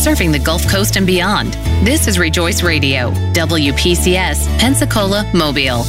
serving the Gulf Coast and beyond. This is Rejoice Radio, WPCS, Pensacola, Mobile.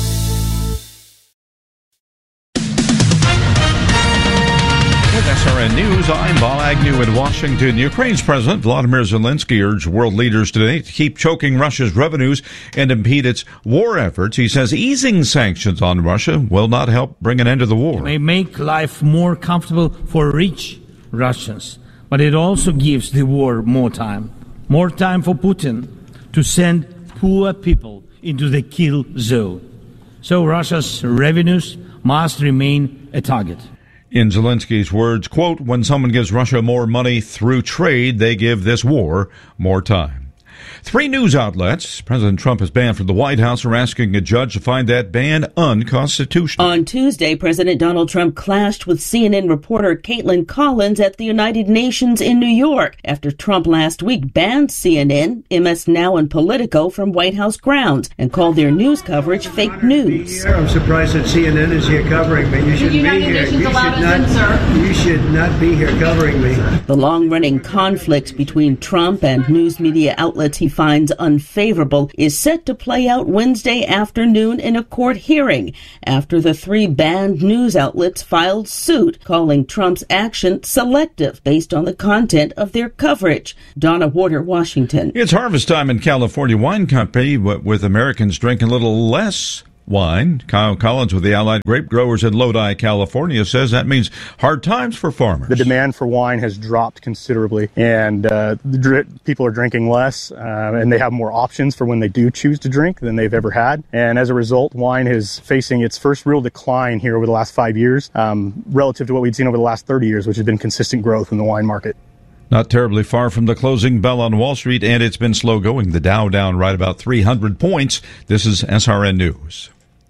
With SRN News, I'm Bob Agnew in Washington. Ukraine's President Volodymyr Zelensky urged world leaders today to keep choking Russia's revenues and impede its war efforts. He says easing sanctions on Russia will not help bring an end to the war. It may make life more comfortable for rich Russians, but it also gives the war more time for Putin to send poor people into the kill zone. So Russia's revenues must remain a target. In Zelensky's words, quote, when someone gives Russia more money through trade, they give this war more time. 3 news outlets President Trump has banned from the White House are asking a judge to find that ban unconstitutional. On Tuesday, President Donald Trump clashed with CNN reporter Caitlin Collins at the United Nations in New York after Trump last week banned CNN, MS Now, and Politico from White House grounds and called their news coverage fake news. I'm surprised that CNN is here covering me. You shouldn't be here. You should not be here covering me. The long-running conflict between Trump and news media outlets he finds unfavorable is set to play out Wednesday afternoon in a court hearing after the 3 banned news outlets filed suit calling Trump's action selective based on the content of their coverage. Donna Warder, Washington. It's harvest time in California Wine Company, with Americans drinking a little less wine. Kyle Collins with the Allied Grape Growers in Lodi, California, says that means hard times for farmers. The demand for wine has dropped considerably, and people are drinking less, and they have more options for when they do choose to drink than they've ever had. And as a result, wine is facing its first real decline here over the last 5 years, relative to what we'd seen over the last 30 years, which has been consistent growth in the wine market. Not terribly far from the closing bell on Wall Street, and it's been slow going. The Dow down right about 300 points. This is SRN News.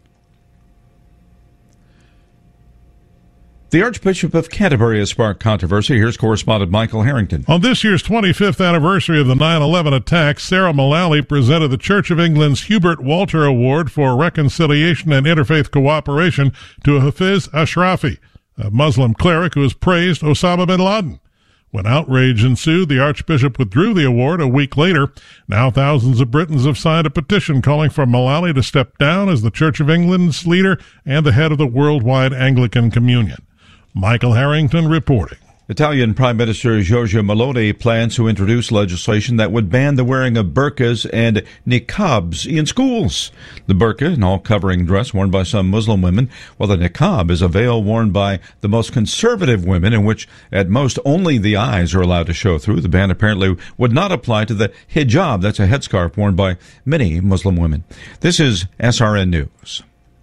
The Archbishop of Canterbury has sparked controversy. Here's correspondent Michael Harrington. On this year's 25th anniversary of the 9/11 attacks, Sarah Mullally presented the Church of England's Hubert Walter Award for Reconciliation and Interfaith Cooperation to Hafiz Ashrafi, a Muslim cleric who has praised Osama bin Laden. When outrage ensued, the Archbishop withdrew the award a week later. Now thousands of Britons have signed a petition calling for Mullally to step down as the Church of England's leader and the head of the worldwide Anglican Communion. Michael Harrington reporting. Italian Prime Minister Giorgia Meloni plans to introduce legislation that would ban the wearing of burqas and niqabs in schools. The burqa, an all-covering dress worn by some Muslim women, while the niqab is a veil worn by the most conservative women, in which at most only the eyes are allowed to show through. The ban apparently would not apply to the hijab, that's a headscarf worn by many Muslim women. This is SRN News.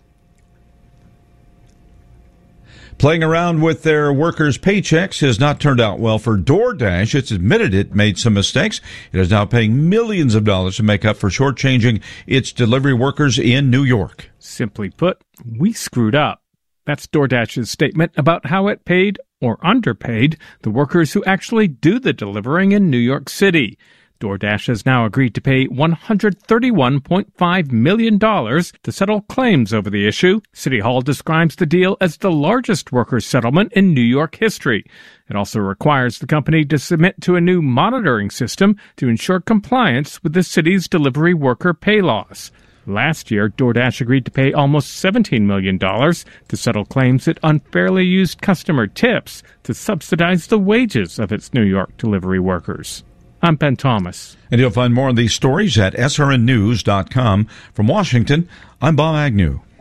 Playing around with their workers' paychecks has not turned out well for DoorDash. It's admitted it made some mistakes. It is now paying millions of dollars to make up for shortchanging its delivery workers in New York. Simply put, we screwed up. That's DoorDash's statement about how it paid or underpaid the workers who actually do the delivering in New York City. DoorDash has now agreed to pay $131.5 million to settle claims over the issue. City Hall describes the deal as the largest workers' settlement in New York history. It also requires the company to submit to a new monitoring system to ensure compliance with the city's delivery worker pay laws. Last year, DoorDash agreed to pay almost $17 million to settle claims it unfairly used customer tips to subsidize the wages of its New York delivery workers. I'm Ben Thomas. And you'll find more on these stories at srnnews.com. From Washington, I'm Bob Agnew.